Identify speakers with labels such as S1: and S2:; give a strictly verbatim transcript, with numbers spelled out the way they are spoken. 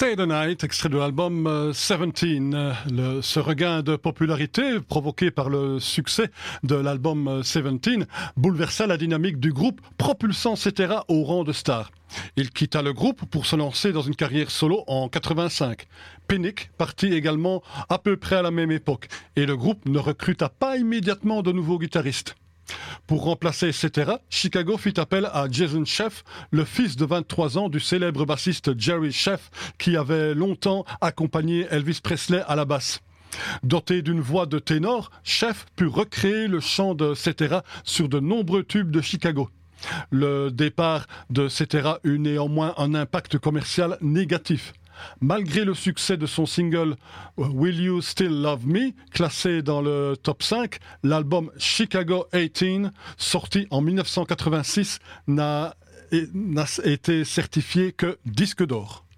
S1: Stay the Night, extrait de l'album euh, dix-sept. Euh, le, ce regain de popularité provoqué par le succès de l'album euh, dix-sept bouleversa la dynamique du groupe, propulsant Cetera au rang de star. Il quitta le groupe pour se lancer dans une carrière solo en quatre-vingt-cinq. Pinnick partit également à peu près à la même époque et le groupe ne recruta pas immédiatement de nouveaux guitaristes. Pour remplacer Cetera, Chicago fit appel à Jason Scheff, le fils de vingt-trois ans du célèbre bassiste Jerry Scheff, qui avait longtemps accompagné Elvis Presley à la basse. Doté d'une voix de ténor, Scheff put recréer le chant de Cetera sur de nombreux tubes de Chicago. Le départ de Cetera eut néanmoins un impact commercial négatif. Malgré le succès de son single Will You Still Love Me, classé dans le top cinq, l'album Chicago dix-huit, sorti en dix-neuf cent quatre-vingt-six, n'a, n'a été certifié que disque d'or.